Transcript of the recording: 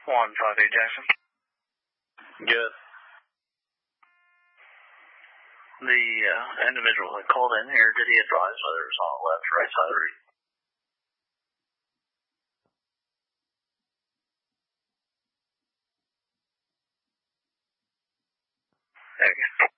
158 Jackson. Good. The individual that called in here, did he advise whether it was on the left or right side of the read? There you go.